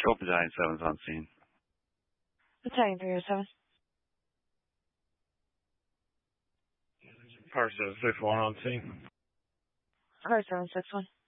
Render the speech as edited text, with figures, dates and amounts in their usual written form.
Patrol Battalion 7's on scene. Battalion 307. Car 761 on scene. Car 761.